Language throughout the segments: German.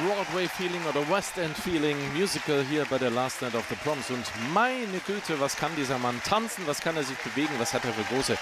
Broadway-Feeling oder West End-Feeling Musical hier bei der Last Night of the Proms. Und meine Güte, was kann dieser Mann tanzen, was kann er sich bewegen, was hat er für große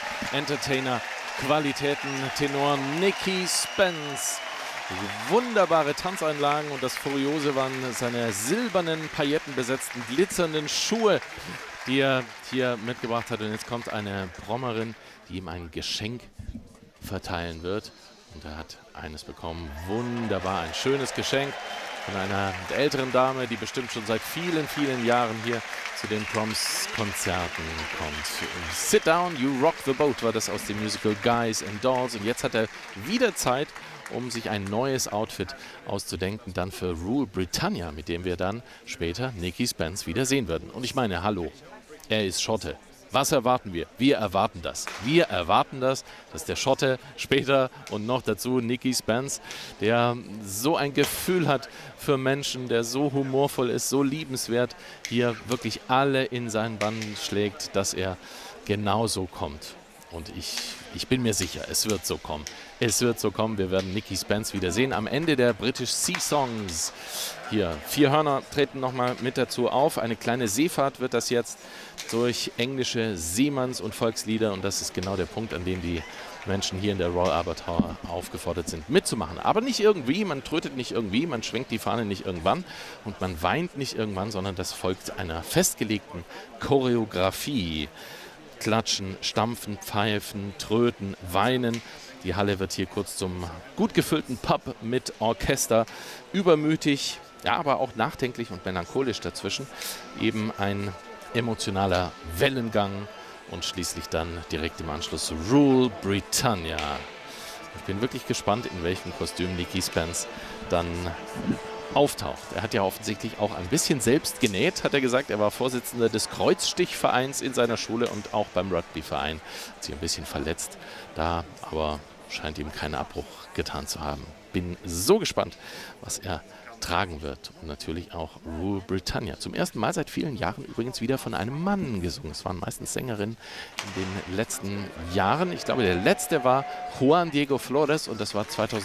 Entertainer-Qualitäten. Tenor Nicky Spence. Wunderbare Tanzeinlagen und das Furiose waren seine silbernen, paillettenbesetzten, glitzernden Schuhe, die er hier mitgebracht hat. Und jetzt kommt eine Prommerin, die ihm ein Geschenk verteilen wird. Und er hat eines bekommen. Wunderbar, ein schönes Geschenk von einer älteren Dame, die bestimmt schon seit vielen, vielen Jahren hier zu den Proms-Konzerten kommt. Sit Down, You Rock the Boat war das aus dem Musical Guys and Dolls. Und jetzt hat er wieder Zeit, um sich ein neues Outfit auszudenken, dann für Rule Britannia, mit dem wir dann später Nicky Spence wieder sehen würden. Und ich meine, hallo, er ist Schotte. Was erwarten wir? Wir erwarten das. Wir erwarten das, dass der Schotte später und noch dazu Nicky Spence, der so ein Gefühl hat für Menschen, der so humorvoll ist, so liebenswert, hier wirklich alle in seinen Bann schlägt, dass er genauso kommt. Und ich bin mir sicher, es wird so kommen. Es wird so kommen, wir werden Nicky Spence wiedersehen am Ende der British Sea Songs. Hier, 4 Hörner treten nochmal mit dazu auf. Eine kleine Seefahrt wird das jetzt durch englische Seemanns- und Volkslieder. Und das ist genau der Punkt, an dem die Menschen hier in der Royal Albert Hall aufgefordert sind, mitzumachen. Aber nicht irgendwie, man trötet nicht irgendwie, man schwenkt die Fahne nicht irgendwann und man weint nicht irgendwann, sondern das folgt einer festgelegten Choreografie. Klatschen, stampfen, pfeifen, tröten, weinen. Die Halle wird hier kurz zum gut gefüllten Pub mit Orchester. Übermütig, ja, aber auch nachdenklich und melancholisch dazwischen. Eben ein emotionaler Wellengang und schließlich dann direkt im Anschluss Rule Britannia. Ich bin wirklich gespannt, in welchem Kostüm Nicky Spence dann auftaucht. Er hat ja offensichtlich auch ein bisschen selbst genäht, hat er gesagt. Er war Vorsitzender des Kreuzstichvereins in seiner Schule und auch beim Rugbyverein. Hat sich ein bisschen verletzt da, aber scheint ihm keinen Abbruch getan zu haben. Bin so gespannt, was er tragen wird. Und natürlich auch Rule Britannia. Zum ersten Mal seit vielen Jahren übrigens wieder von einem Mann gesungen. Es waren meistens Sängerinnen in den letzten Jahren. Ich glaube, der letzte war Juan Diego Flores und das war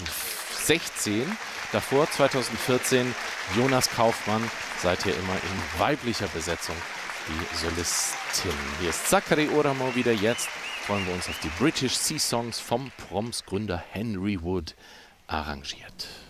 2016. Davor 2014 Jonas Kaufmann, seither immer in weiblicher Besetzung die Solistin. Hier ist Zachary Oramo wieder. Jetzt freuen wir uns auf die British Sea Songs vom Proms-Gründer Henry Wood arrangiert.